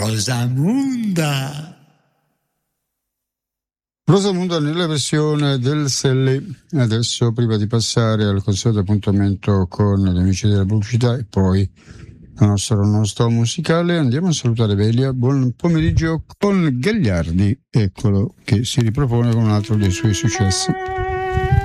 Rosamunda. Rosamunda nella versione del Selli. Adesso, prima di passare al consueto appuntamento con gli amici della pubblicità e poi al nostro musicale, andiamo a salutare Velia. Buon pomeriggio con Gagliardi, eccolo che si ripropone con un altro dei suoi successi.